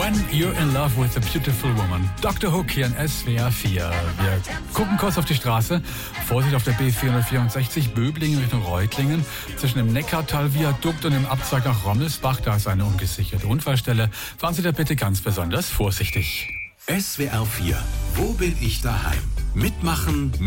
When You're in Love with a Beautiful Woman. Dr. Hook hier in SWR 4. Wir gucken kurz auf die Straße. Vorsicht auf der B464, Böblingen Richtung Reutlingen. Zwischen dem Neckartal-Viadukt und dem Abzweig nach Rommelsbach, da ist eine ungesicherte Unfallstelle. Fahren Sie da bitte ganz besonders vorsichtig. SWR 4. Wo bin ich daheim? Mitmachen,